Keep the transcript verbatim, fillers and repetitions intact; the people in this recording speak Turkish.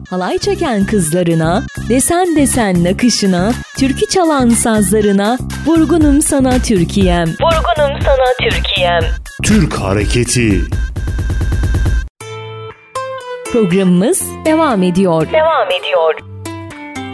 halay çeken kızlarına, desen desen nakışına, türkü çalan sazlarına, vurgunum sana Türkiye'm. Vurgunum sana Türkiye'm. Türk Hareketi. Programımız devam ediyor. Devam ediyor.